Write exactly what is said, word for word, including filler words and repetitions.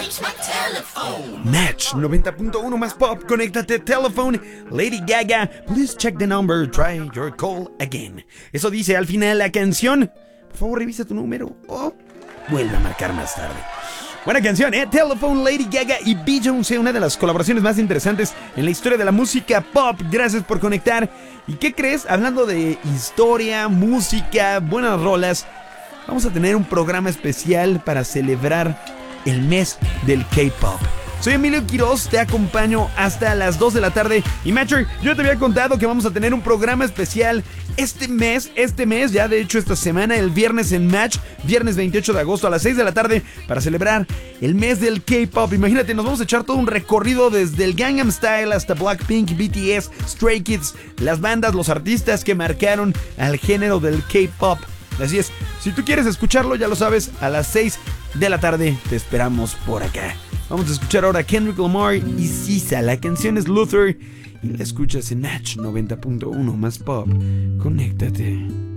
Match noventa punto uno más pop, conéctate, telephone, Lady Gaga, please check the number, try your call again. Eso dice al final la canción. Por favor, revisa tu número o vuelve a marcar más tarde. Buena canción, ¿eh? Telephone, Lady Gaga y Beyoncé, una de las colaboraciones más interesantes en la historia de la música pop. Gracias por conectar. ¿Y qué crees? Hablando de historia, música, buenas rolas, vamos a tener un programa especial para celebrar el mes del K-pop. Soy Emilio Quiroz, te acompaño hasta las dos de la tarde. Y Matcher, yo te había contado que vamos a tener un programa especial este mes, este mes, ya de hecho esta semana, el viernes en Match, viernes veintiocho de agosto a las seis de la tarde, para celebrar el mes del K-pop. Imagínate, nos vamos a echar todo un recorrido desde el Gangnam Style hasta Blackpink, B T S, Stray Kids, las bandas, los artistas que marcaron al género del K-pop. Así es, si tú quieres escucharlo, ya lo sabes, a las seis de la tarde te esperamos por acá. Vamos a escuchar ahora a Kendrick Lamar y Sisa. La canción es Luther y la escuchas en Match noventa punto uno más pop. Conéctate.